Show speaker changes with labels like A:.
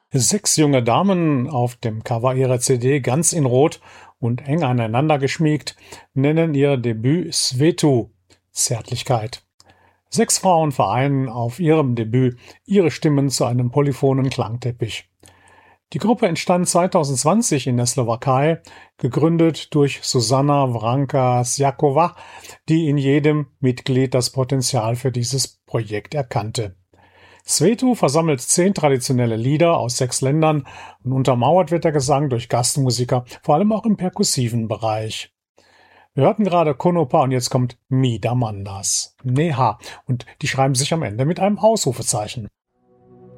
A: Sechs junge Damen auf dem Cover ihrer CD ganz in Rot und eng aneinander geschmiegt, nennen ihr Debüt Svetu, Zärtlichkeit. Sechs Frauen vereinen auf ihrem Debüt ihre Stimmen zu einem polyphonen Klangteppich. Die Gruppe entstand 2020 in der Slowakei, gegründet durch Susanna Wranka-Sjakova, die in jedem Mitglied das Potenzial für dieses Projekt erkannte. Svetu versammelt 10 traditionelle Lieder aus 6 Ländern und untermauert wird der Gesang durch Gastmusiker, vor allem auch im perkussiven Bereich. Wir hörten gerade Konopa und jetzt kommt Mida Mandas. Neha. Und die schreiben sich am Ende mit einem Ausrufezeichen.